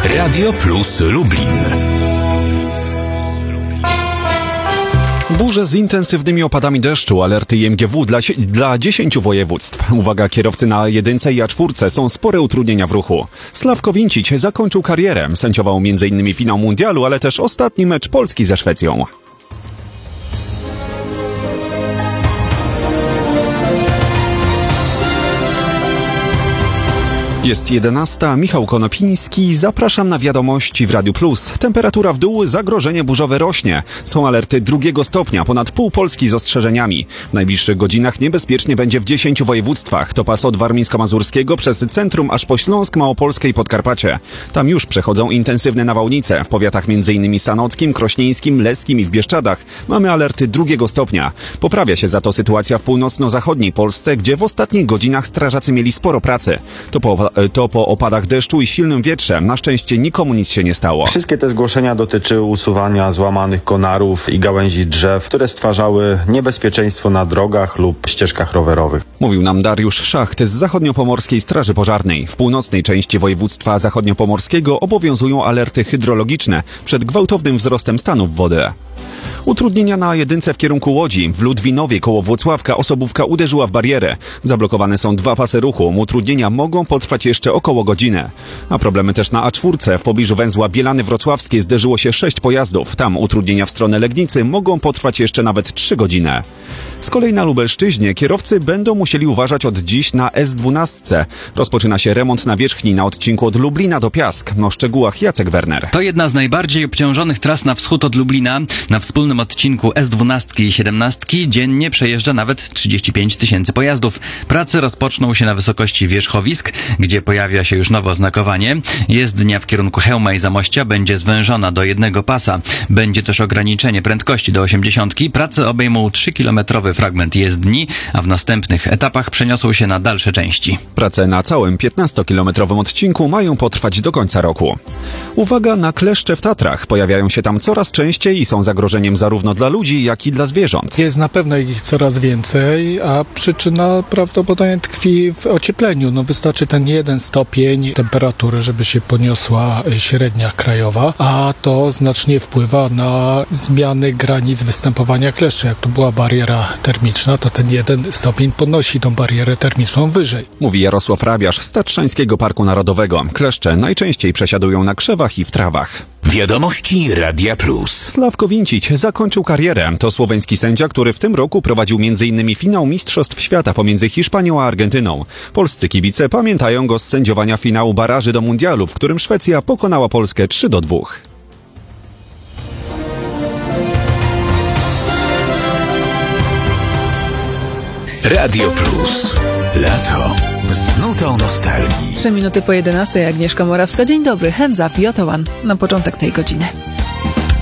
Radio Plus Lublin. Burze z intensywnymi opadami deszczu, alerty IMGW dla 10 województw. Uwaga, kierowcy na 1 i A4 są spore utrudnienia w ruchu. Sławko Wincić zakończył karierę. Sędziował m.in. finał mundialu, ale też ostatni mecz Polski ze Szwecją. Jest 11. Michał Konopiński. Zapraszam na wiadomości w Radiu Plus. Temperatura w dół, zagrożenie burzowe rośnie. Są alerty 2 stopnia, ponad pół Polski z ostrzeżeniami. W najbliższych godzinach niebezpiecznie będzie w 10 województwach. To pas od warmińsko-mazurskiego przez centrum aż po Śląsk, Małopolskę i Podkarpacie. Tam już przechodzą intensywne nawałnice. W powiatach m.in. sanockim, krośnieńskim, leskim i w Bieszczadach mamy alerty 2 stopnia. Poprawia się za to sytuacja w północno-zachodniej Polsce, gdzie w ostatnich godzinach strażacy mieli sporo pracy. To po opadach deszczu i silnym wietrze. Na szczęście nikomu nic się nie stało. Wszystkie te zgłoszenia dotyczyły usuwania złamanych konarów i gałęzi drzew, które stwarzały niebezpieczeństwo na drogach lub ścieżkach rowerowych. Mówił nam Dariusz Szacht z Zachodniopomorskiej Straży Pożarnej. W północnej części województwa zachodniopomorskiego obowiązują alerty hydrologiczne przed gwałtownym wzrostem stanów wody. Utrudnienia na 1 w kierunku Łodzi. W Ludwinowie koło Włocławka osobówka uderzyła w barierę. Zablokowane są 2 pasy ruchu. Utrudnienia mogą potrwać jeszcze około godziny. A problemy też na A4. W pobliżu węzła Bielany Wrocławskie zderzyło się 6 pojazdów. Tam utrudnienia w stronę Legnicy mogą potrwać jeszcze nawet 3 godziny. Z kolei na Lubelszczyźnie kierowcy będą musieli uważać od dziś na S12. Rozpoczyna się remont nawierzchni na odcinku od Lublina do Piask. O szczegółach Jacek Werner. To jedna z najbardziej obciążonych tras na wschód od Lublina. Na wspólnym odcinku S12 i 17 dziennie przejeżdża nawet 35 tysięcy pojazdów. Prace rozpoczną się na wysokości wierzchowisk, gdzie pojawia się już nowe oznakowanie. Jezdnia w kierunku Chełma i Zamościa będzie zwężona do 1 pasa. Będzie też ograniczenie prędkości do 80. Prace obejmą 3-kilometrowy fragment jezdni, a w następnych etapach przeniosą się na dalsze części. Prace na całym 15-kilometrowym odcinku mają potrwać do końca roku. Uwaga na kleszcze w Tatrach. Pojawiają się tam coraz częściej i są zagrożeniem zarówno dla ludzi, jak i dla zwierząt. Jest na pewno ich coraz więcej, a przyczyna prawdopodobnie tkwi w ociepleniu. Wystarczy ten 1 stopień temperatury, żeby się poniosła średnia krajowa, a to znacznie wpływa na zmiany granic występowania kleszczy. Jak to była bariera termiczna, to ten 1 stopień podnosi tą barierę termiczną wyżej. Mówi Jarosław Rabiasz z Tatrzańskiego Parku Narodowego. Kleszcze najczęściej przesiadują na krzewach i w trawach. Wiadomości Radia Plus. Sławko Wincić zakończył karierę. To słoweński sędzia, który w tym roku prowadził m.in. finał Mistrzostw Świata pomiędzy Hiszpanią a Argentyną. Polscy kibice pamiętają go z sędziowania finału baraży do mundialu, w którym Szwecja pokonała Polskę 3-2. Radio Plus. Lato z nutą nostalgii. 3 minuty po 11. Agnieszka Morawska. Dzień dobry. Hands up, Jotowan. Na początek tej godziny.